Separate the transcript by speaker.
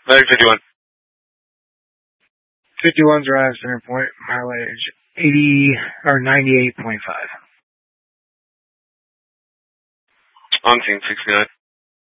Speaker 1: Leg 51.
Speaker 2: 51 drive, center point, mileage 80 or 98.5.
Speaker 1: On scene 69.